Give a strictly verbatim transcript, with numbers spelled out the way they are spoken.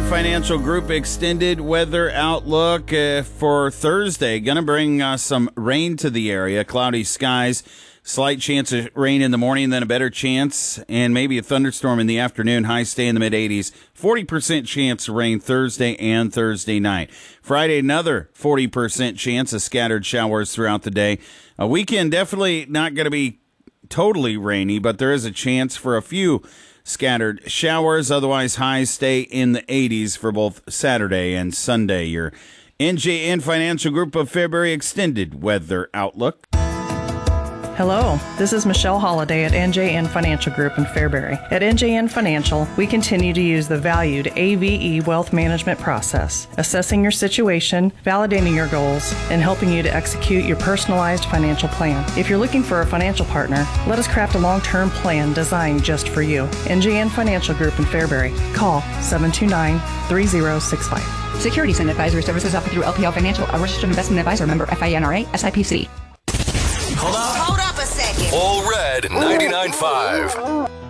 Financial Group extended weather outlook uh, for Thursday. Going to bring uh, some rain to the area. Cloudy skies, slight chance of rain in the morning, then a better chance, and maybe a thunderstorm in the afternoon. Highs stay in the mid-eighties. forty percent chance of rain Thursday and Thursday night. Friday, another forty percent chance of scattered showers throughout the day. A weekend definitely not going to be totally rainy, but there is a chance for a few scattered showers. Otherwise, highs stay in the eighties for both Saturday and Sunday. Your N J N Financial Group of February extended weather outlook. Hello, this is Michelle Holliday at N J N Financial Group in Fairbury. At N J N Financial, we continue to use the valued A V E wealth management process, assessing your situation, validating your goals, and helping you to execute your personalized financial plan. If you're looking for a financial partner, let us craft a long-term plan designed just for you. N J N Financial Group in Fairbury. Call seven two nine, three zero six five. Securities and advisory services offered through L P L Financial, a registered investment advisor, member F I N R A, S I P C. Hold up. Hold up a second. All Red ninety-nine point five.